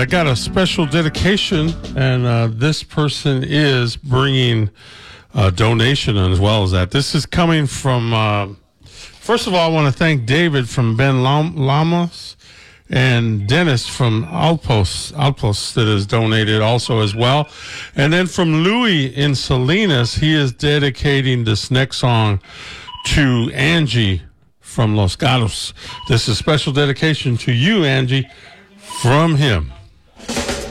got a special dedication, and this person is bringing a donation as well as that. This is coming from, first of all, I want to thank David from Ben Lamas and Dennis from Outpost that has donated also as well. And then from Louis in Salinas, he is dedicating this next song to Angie from Los Gatos. This is a special dedication to you, Angie, from him.